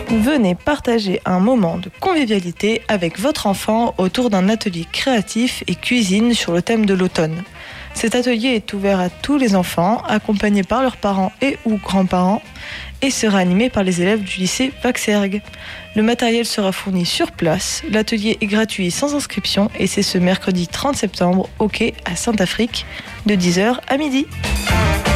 Venez partager un moment de convivialité avec votre enfant autour d'un atelier créatif et cuisine sur le thème de l'automne. Cet atelier est ouvert à tous les enfants, accompagnés par leurs parents et ou grands-parents, et sera animé par les élèves du lycée Vaxergue. Le matériel sera fourni sur place, l'atelier est gratuit et sans inscription, et c'est ce mercredi 30 septembre au quai à Saint-Affrique, de 10h à midi.